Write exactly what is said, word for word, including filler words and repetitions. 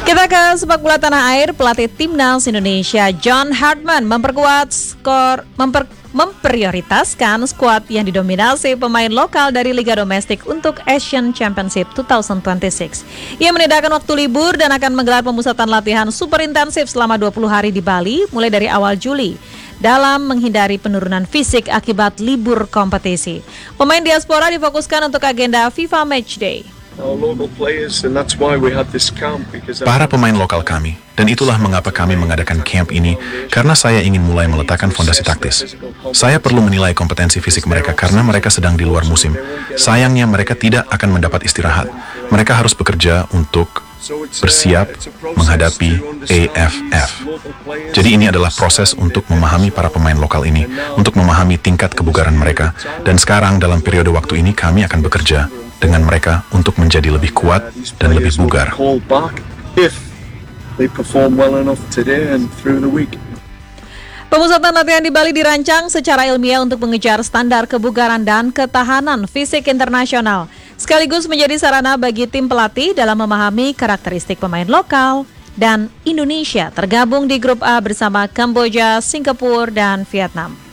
Kita ke sepak bola tanah air. Pelatih Timnas Indonesia John Hartman memperkuat skor memper, memprioritaskan skuad yang didominasi pemain lokal dari Liga Domestik untuk Asian Championship dua ribu dua puluh enam. Ia menyediakan waktu libur dan akan menggelar pemusatan latihan super intensif selama dua puluh hari di Bali mulai dari awal Juli dalam menghindari penurunan fisik akibat libur kompetisi. Pemain diaspora difokuskan untuk agenda FIFA Matchday. Para pemain lokal kami, dan itulah mengapa kami mengadakan camp ini, karena saya ingin mulai meletakkan fondasi taktis. Saya perlu menilai kompetensi fisik mereka karena mereka sedang di luar musim. Sayangnya mereka tidak akan mendapat istirahat. Mereka harus bekerja untuk bersiap menghadapi A F F. Jadi ini adalah proses untuk memahami para pemain lokal ini, untuk memahami tingkat kebugaran mereka, dan sekarang dalam periode waktu ini kami akan bekerja dengan mereka untuk menjadi lebih kuat dan lebih bugar. Pemusatan latihan di Bali dirancang secara ilmiah untuk mengejar standar kebugaran dan ketahanan fisik internasional, sekaligus menjadi sarana bagi tim pelatih dalam memahami karakteristik pemain lokal. Dan Indonesia tergabung di grup A bersama Kamboja, Singapura, dan Vietnam.